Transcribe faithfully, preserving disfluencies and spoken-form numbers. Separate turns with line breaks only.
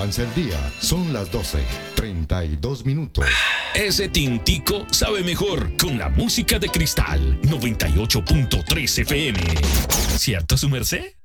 Comienza el día. Son las doce, treinta y dos minutos.
Ese tintico sabe mejor con la música de Cristal noventa y ocho punto tres F M. ¿Cierto, su merced?